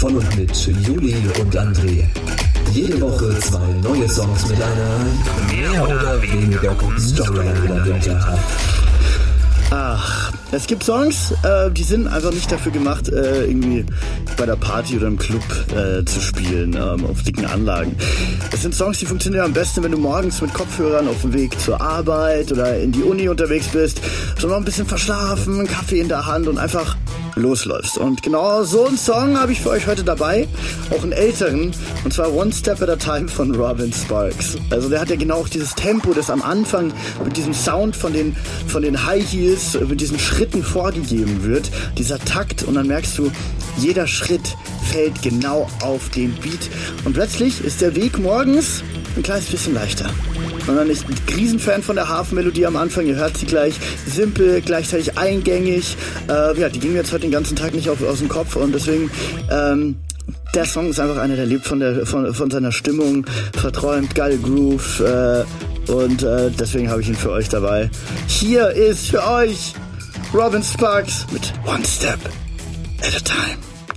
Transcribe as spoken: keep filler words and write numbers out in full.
Von und mit Juli und André. Jede Woche zwei neue Songs mit einer mehr oder weniger guten Storyline dahinter. Ach, es gibt Songs, äh, die sind einfach nicht dafür gemacht, äh, irgendwie bei der Party oder im Club äh, zu spielen, ähm, auf dicken Anlagen. Es sind Songs, die funktionieren am besten, wenn du morgens mit Kopfhörern auf dem Weg zur Arbeit oder in die Uni unterwegs bist, so noch ein bisschen verschlafen, einen Kaffee in der Hand und einfach losläufst. Und genau so einen Song habe ich für euch heute dabei, auch einen älteren, und zwar One Step at a Time von Robin Sparks. Also der hat ja genau auch dieses Tempo, das am Anfang mit diesem Sound von den, von den High Heels, mit diesen Schritten vorgegeben wird, dieser Takt, und dann merkst du, jeder Schritt fällt genau auf den Beat und plötzlich ist der Weg morgens ein kleines bisschen leichter. Und dann ist ein Riesenfan von der Hafenmelodie am Anfang, ihr hört sie gleich, simpel, gleichzeitig eingängig, äh, ja, die ging mir jetzt heute den ganzen Tag nicht auf, aus dem Kopf, und deswegen, ähm, der Song ist einfach einer, der lebt von der von, von seiner Stimmung, verträumt, geil Groove, äh, und äh, deswegen habe ich ihn für euch dabei. Hier ist für euch Robin Sparks mit One Step at a Time.